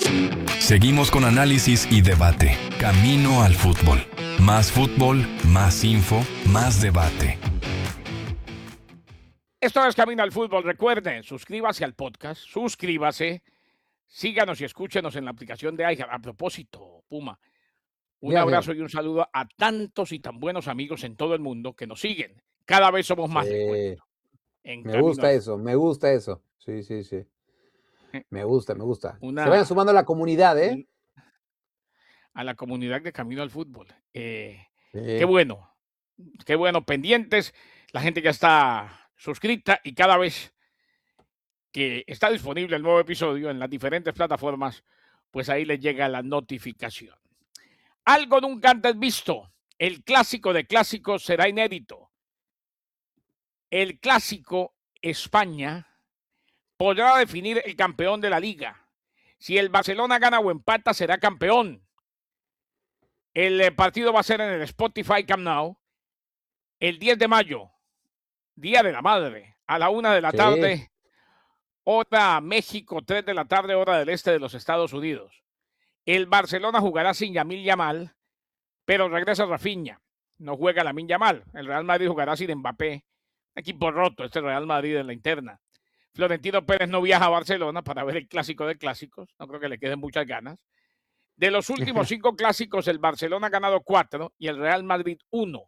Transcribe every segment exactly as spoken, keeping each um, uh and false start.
Seguimos con análisis y debate. Camino al fútbol. Más fútbol, más info, más debate. Esto es Camino al Fútbol. Recuerden, suscríbase al podcast, suscríbase, síganos y escúchenos en la aplicación de iHeart. A propósito, Puma, un Dígame, abrazo señor. y un saludo a tantos y tan buenos amigos en todo el mundo que nos siguen. Cada vez somos más, les Sí, cuento, en me Camino gusta al eso, me gusta eso. Sí, sí, sí. Fútbol. Me gusta, me gusta. Se vayan Una, sumando a la comunidad, ¿eh? un- a la comunidad de Camino al Fútbol. Eh, qué Sí. bueno, qué bueno, pendientes. La gente ya está suscrita y cada vez que está disponible el nuevo episodio en las diferentes plataformas, pues ahí les llega la notificación. Algo nunca antes visto. El clásico de clásicos será inédito. El clásico España podrá definir el campeón de la liga. Si el Barcelona gana o empata, será campeón. El partido va a ser en el Spotify Camp Nou el diez de mayo, Día de la Madre, a la una de la Sí. tarde, hora México, tres de la tarde, hora del este de los Estados Unidos. El Barcelona jugará sin Yamil Yamal, pero regresa Rafinha. No juega Lamine Yamal. El Real Madrid jugará sin Mbappé. Equipo roto este Real Madrid en la interna. Florentino Pérez no viaja a Barcelona para ver el clásico de clásicos. No creo que le queden muchas ganas. De los últimos cinco clásicos, el Barcelona ha ganado cuatro y el Real Madrid uno.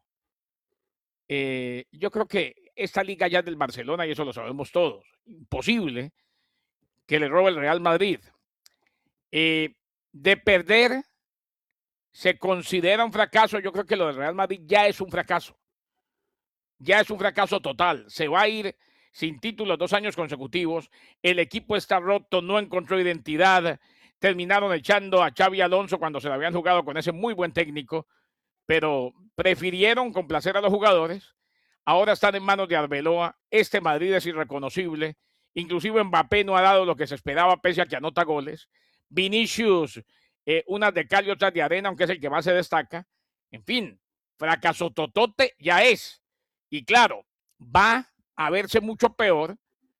Eh, yo creo que esta liga ya es del Barcelona y eso lo sabemos todos. Imposible que le robe el Real Madrid. Eh, de perder, se considera un fracaso. Yo creo que lo del Real Madrid ya es un fracaso. Ya es un fracaso total. Se va a ir sin títulos dos años consecutivos. El equipo está roto, no encontró identidad. Terminaron echando a Xavi Alonso cuando se la habían jugado con ese muy buen técnico, pero prefirieron complacer a los jugadores. Ahora están en manos de Arbeloa. Este Madrid es irreconocible. Inclusive Mbappé no ha dado lo que se esperaba pese a que anota goles. Vinicius, eh, unas de cal y otras de arena, aunque es el que más se destaca. En fin, fracaso totote ya es. Y claro, va a verse mucho peor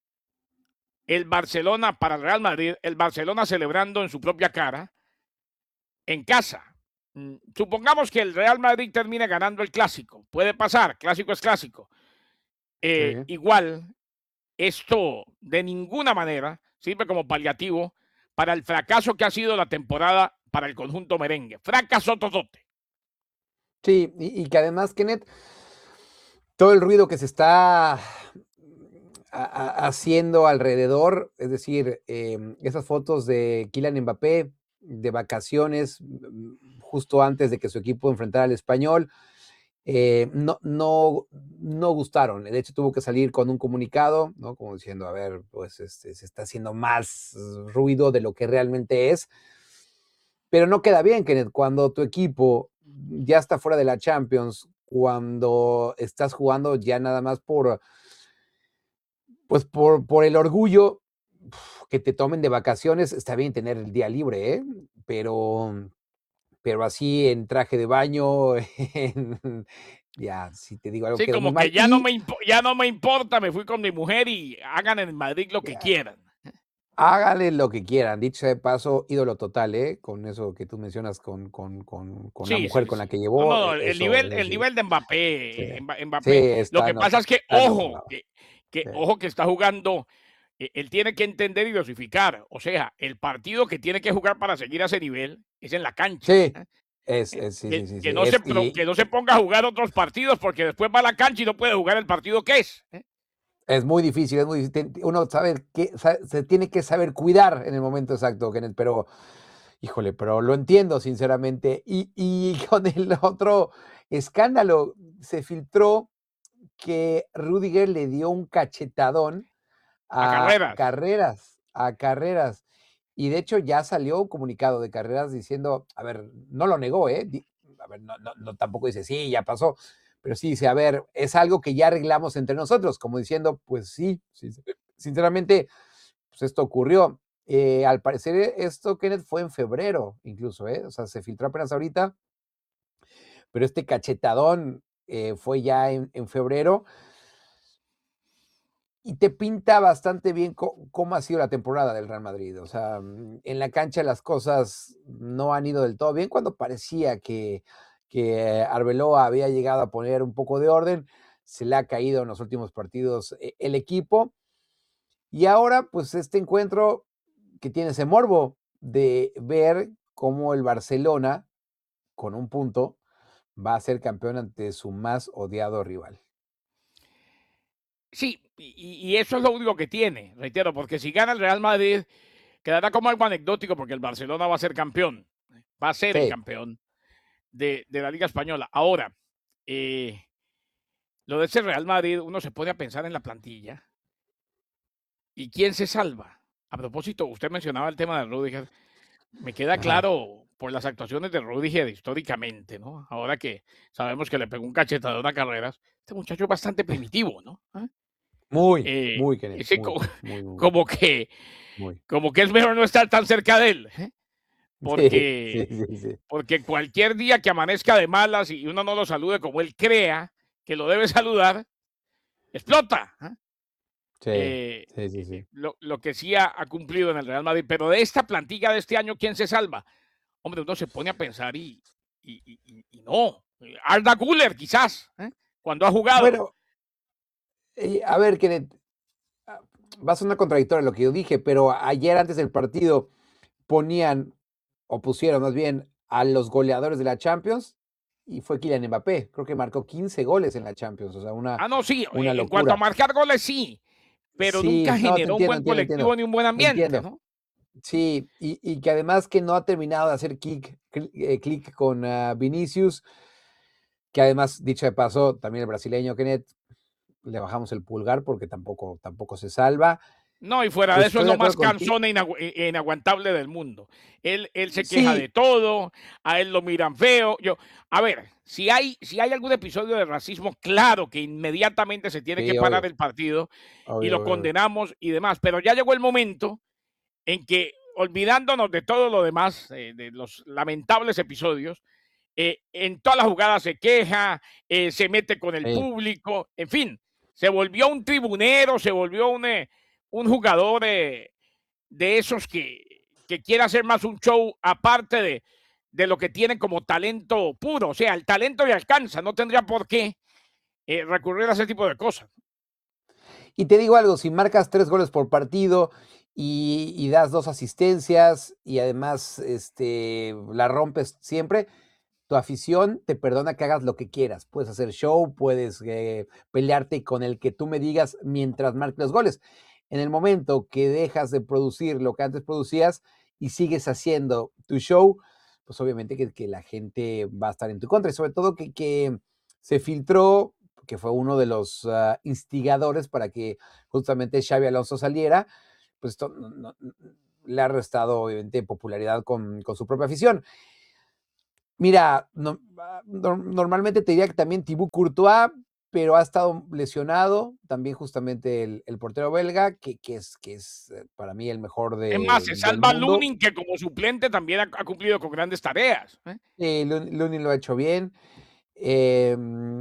el Barcelona para el Real Madrid, el Barcelona celebrando en su propia cara, en casa. Mm, Supongamos que el Real Madrid termine ganando el clásico. Puede pasar, clásico es clásico. Eh, Sí. igual, esto de ninguna manera sirve como paliativo para el fracaso que ha sido la temporada para el conjunto merengue. Fracaso totote. Sí, y, y que además, Kenneth, todo el ruido que se está a- a- haciendo alrededor, es decir, em, esas fotos de Kylian Mbappé de vacaciones mm, justo antes de que su equipo enfrentara al Español, eh, no, no, no gustaron. De hecho, tuvo que salir con un comunicado, ¿no? Como diciendo, a ver, pues este, se está haciendo más ruido de lo que realmente es. Pero no queda bien, Kenneth, cuando tu equipo ya está fuera de la Champions, cuando estás jugando ya nada más por, pues por, por el orgullo, que te tomen de vacaciones, está bien tener el día libre, ¿eh? Pero, pero así en traje de baño, en, ya, si te digo algo, Sí, quedó muy como mal. que ya no, Y me ya no me importa, me fui con mi mujer y hagan en Madrid lo que quieran. háganle lo que quieran, dicho sea de paso, ídolo total, ¿eh? Con eso que tú mencionas, con, con, con, con la Sí, mujer sí, con la sí. que No, llevó, no, no, eh, el eso, nivel, eso el sí, nivel de sí, Mbappé, Mba- sí, Mbappé. Lo está que en pasa otro, es que, está en otro ojo, lado. que, que Sí, ojo que está jugando, eh, él tiene que entender y dosificar. O sea, el partido que tiene que jugar para seguir a ese nivel es en la cancha. sí, ¿eh? es, Eh, es, sí, Que, sí, sí, que sí, no se, es, pro- que y no se ponga a jugar otros partidos porque después va a la cancha y no puede jugar el partido que es. ¿eh? es muy difícil, es muy difícil. Uno sabe que sa- se tiene que saber cuidar en el momento exacto, Kenneth, pero, híjole, pero lo entiendo sinceramente. Y, y con el otro escándalo, se filtró que Rudiger le dio un cachetadón A a carreras. Carreras, a Carreras. Y de hecho ya salió un comunicado de Carreras diciendo, a ver, no lo negó, ¿eh? Di- A ver, no, no, no tampoco dice, sí, ya pasó, pero sí dice, a ver, es algo que ya arreglamos entre nosotros, como diciendo, pues sí, sí, sí, sinceramente, pues esto ocurrió. Eh, al parecer esto, Kenneth, fue en febrero incluso, ¿eh? O sea, se filtró apenas ahorita, pero este cachetadón eh, fue ya en, en febrero. y te pinta bastante bien co cómo ha sido la temporada del Real Madrid. O sea, mm, en la cancha las cosas no han ido del todo bien, cuando parecía que que Arbeloa había llegado a poner un poco de orden, se le ha caído en los últimos partidos e el equipo. Y ahora, pues, este encuentro que tiene ese morbo de ver cómo el Barcelona, con un punto, va a ser campeón ante su más odiado rival. Sí, y, y eso es lo único que tiene, reitero, porque si gana el Real Madrid, quedará como algo anecdótico porque el Barcelona va a ser campeón, va a ser el Sí. campeón de, de la Liga Española. Ahora, eh, lo de ese Real Madrid, uno se pone a pensar en la plantilla. ¿Y quién se salva? A propósito, usted mencionaba el tema de Rudiger. Me queda Ajá. claro por las actuaciones de Rudiger históricamente, ¿no? Ahora que sabemos que le pegó un cachetadón a Carreras, este muchacho es bastante primitivo, ¿no? ¿Ah? Muy, Eh, muy, Kenneth, ese muy, co- muy, muy, como que muy. como que es mejor no estar tan cerca de él, ¿eh? Sí, sí, Porque, sí, sí. porque cualquier día que amanezca de malas y uno no lo salude como él crea que lo debe saludar, explota. ¿Ah? Sí, Eh, sí, sí, sí. lo, lo que sí ha, ha cumplido en el Real Madrid, pero de esta plantilla de este año, ¿quién se salva? Hombre, uno se pone a pensar y, y, y- y- y no. Arda Güler, quizás, ¿eh? Cuando ha jugado. Bueno, eh, a ver, Kenneth, ah, va a sonar contradictorio lo que yo dije, pero ayer antes del partido ponían, o pusieron más bien, a los goleadores de la Champions y fue Kylian Mbappé. Creo que marcó quince goles en la Champions, o sea, una, Ah, no, sí, una en cuanto a locura. marcar goles, sí, pero Sí, nunca no, te generó un entiendo, buen entiendo, colectivo entiendo. ni un buen ambiente, Entiendo. ¿no? Sí, y, y que además que no ha terminado de hacer clic, cli- eh, clic con ah, Vinicius, que además, dicho de paso, también el brasileño Kenneth, le bajamos el pulgar porque tampoco, tampoco se salva. No, y fuera de eso es Estoy de lo más acuerdo contigo. cansón e inagu- e- e inaguantable del mundo. Él, él se queja de Sí, todo, a él lo miran feo. Yo, a ver, si hay, si hay algún episodio de racismo, claro que inmediatamente se tiene que sí, parar obvio, el partido y obvio, lo obvio, obvio. condenamos y demás. Pero ya llegó el momento en que, olvidándonos de todo lo demás, eh, de los lamentables episodios, eh, en todas las jugadas se queja, eh, se mete con el Sí. público, en fin, se volvió un tribunero, se volvió un, eh, un jugador eh, de esos que, que quiere hacer más un show aparte de, de lo que tiene como talento puro. O sea, el talento le alcanza, no tendría por qué eh, recurrir a ese tipo de cosas. Y te digo algo, si marcas tres goles por partido y, y das dos asistencias y además este, la rompes siempre, tu afición te perdona que hagas lo que quieras. Puedes hacer show, puedes eh, pelearte con el que tú me digas mientras marques los goles. En el momento que dejas de producir lo que antes producías y sigues haciendo tu show, pues obviamente que, que la gente va a estar en tu contra. Y sobre todo que, que se filtró, que fue uno de los uh, instigadores para que justamente Xavi Alonso saliera, pues esto no, no, le ha restado obviamente popularidad con, con su propia afición. Mira, no, ah, no, normalmente te diría que también Thibaut Courtois, pero ha estado lesionado, también justamente el, el portero belga, que, que, es, que es eh, para mí el mejor Es más, de, se del salva mundo. Lunin, que como suplente también ha, ha cumplido con grandes tareas. ¿eh? Eh, Lunin lo ha hecho bien. Eh,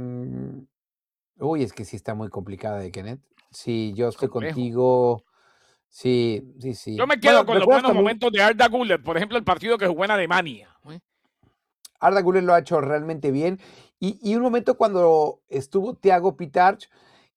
uy, es que sí está muy complicada de Kenneth. Sí, yo Es estoy complejo. contigo. Sí, sí, Yo sí. me quedo Bueno, con los ¿recuerdas buenos cuando momentos de Arda Güler, por ejemplo, el partido que jugó en Alemania. ¿eh? Arda Güler lo ha hecho realmente bien? Y, y un momento cuando estuvo Thiago Pitarch,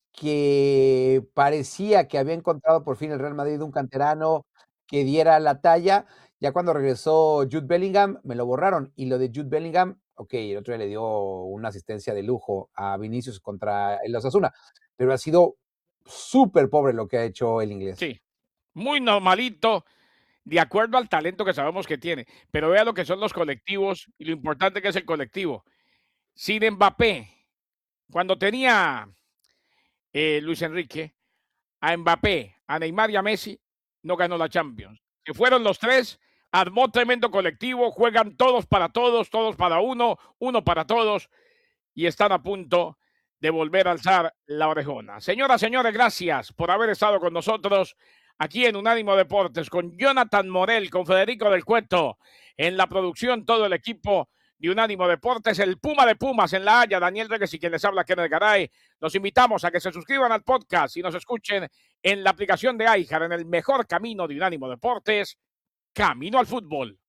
que parecía que había encontrado por fin el Real Madrid un canterano que diera la talla. Ya cuando regresó Jude Bellingham, me lo borraron. Y lo de Jude Bellingham, ok, el otro día le dio una asistencia de lujo a Vinicius contra el Osasuna, pero ha sido súper pobre lo que ha hecho el inglés. Sí, muy normalito, de acuerdo al talento que sabemos que tiene. Pero vea lo que son los colectivos y lo importante que es el colectivo. Sin Mbappé, cuando tenía eh, Luis Enrique, a Mbappé, a Neymar y a Messi, no ganó la Champions. Se fueron los tres, armó tremendo colectivo, juegan todos para todos, todos para uno, uno para todos, y están a punto de volver a alzar la orejona. Señoras, señores, gracias por haber estado con nosotros aquí en Unánimo Deportes, con Jonathan Morel, con Federico del Cueto, en la producción, todo el equipo. de Unánimo Deportes, el Puma de Pumas en La Haya, Daniel Reyes y quien les habla, Kenneth Garay. Los invitamos a que se suscriban al podcast y nos escuchen en la aplicación de iHeart, en el mejor camino de Unánimo Deportes, Camino al Fútbol.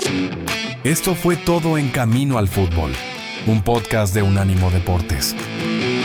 Esto fue todo en Camino al Fútbol, un podcast de Unánimo Deportes.